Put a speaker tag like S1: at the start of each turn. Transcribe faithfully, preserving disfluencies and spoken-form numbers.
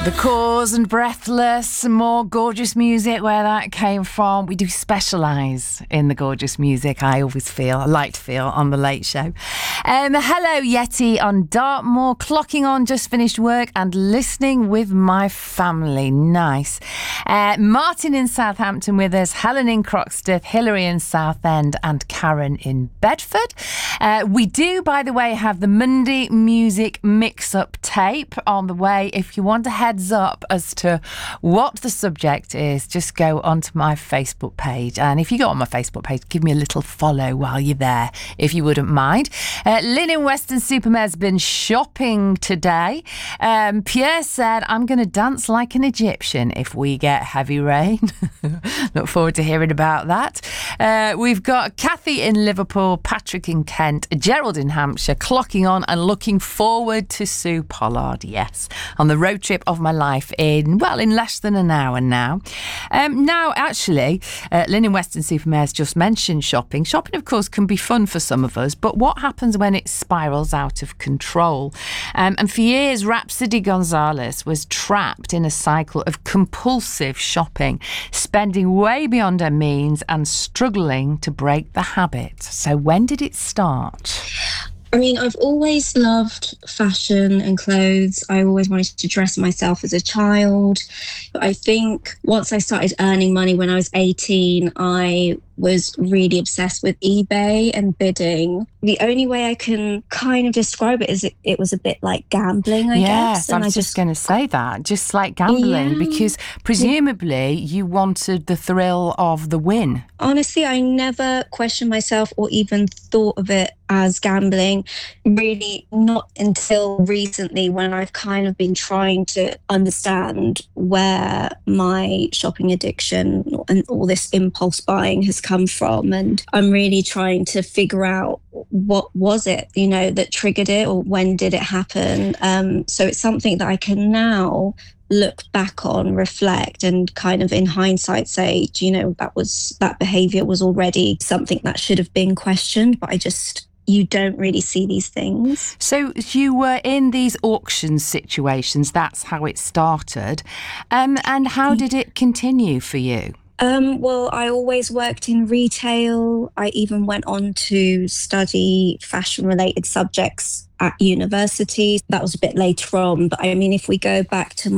S1: The Cause and Breathless, some more gorgeous music, where that came from. We do specialise in the gorgeous music, I always feel, I like to feel, on The Late Show. Um, hello, Yeti on Dartmoor, clocking on, just finished work and listening with my family. Nice. Uh, Martin in Southampton with us, Helen in Croxteth, Hilary in Southend and Karen in Bedford. Uh, we do, by the way, have the Monday Music Mix-Up tape on the way. If you want a heads up as to what the subject is, just go onto my Facebook page. And if you go on my Facebook page, give me a little follow while you're there, if you wouldn't mind. Uh, Lynn in Weston-super-Mare's been shopping today. Um, Pierre said, I'm going to dance like an Egyptian if we get heavy rain. Look forward to hearing about that. Uh, we've got Kathy in Liverpool, Patrick in Kent, Gerald in Hampshire, clocking on and looking forward to Sue Pollard, yes, on the road trip of my life in, well, in less than an hour now. Um, now, actually, uh, Lynn in Weston-super-Mare's just mentioned shopping. Shopping, of course, can be fun for some of us, but what happens when it spirals out of control? Um, and for years, Rhapsody Gonzalez was trapped in a cycle of compulsive shopping, spending way beyond her means and struggling to break the habit. So when did it start?
S2: I mean, I've always loved fashion and clothes. I always wanted to dress myself as a child. But I think once I started earning money when I was eighteen, I was really obsessed with eBay and bidding. The only way I can kind of describe it is it, it was a bit like gambling, I
S1: yes,
S2: guess.
S1: And I was just, just going to say that, just like gambling, yeah. Because presumably you wanted the thrill of the win.
S2: Honestly, I never questioned myself or even thought of it as gambling. Really not until recently, when I've kind of been trying to understand where my shopping addiction and all this impulse buying has come from. And I'm really trying to figure out what was it, you know, that triggered it, or when did it happen? Um, so it's something that I can now look back on, reflect, and kind of in hindsight say, you know, that was that behavior was already something that should have been questioned, but I just, you don't really see these things.
S1: So you were in these auction situations, that's how it started. Um, and how did it continue for you?
S2: Um, well, I always worked in retail. I even went on to study fashion-related subjects at university. That was a bit later on. But I mean, if we go back to